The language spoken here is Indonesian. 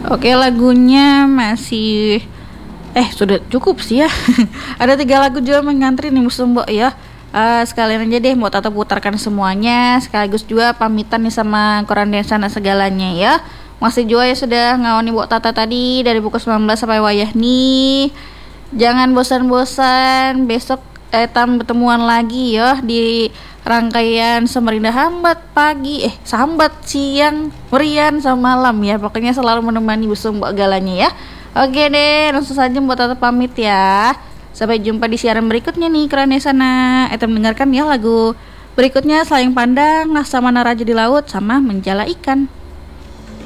Oke, lagunya masih sudah cukup sih ya. Ada 3 lagu juga mengantri nih musuh Mbok ya. Sekalian aja deh Mbok Tata putarkan semuanya, sekaligus juga pamitan nih sama koran desa dan segalanya ya. Masih juga ya sudah ngawani Mbok Tata tadi dari pukul 19 sampai wayah nih. Jangan bosan-bosan, besok bertemuan lagi ya di rangkaian Samarinda Hambat pagi, Sambat siang, merian sama malam ya. Pokoknya selalu menemani busung Mbok Galanya ya. Oke deh, langsung saja Mbok Tata pamit ya. Sampai jumpa di siaran berikutnya nih Kerane sana. Mendengarkan ya lagu berikutnya Selayang Pandang, Laksamana Raja di Laut sama Menjala Ikan.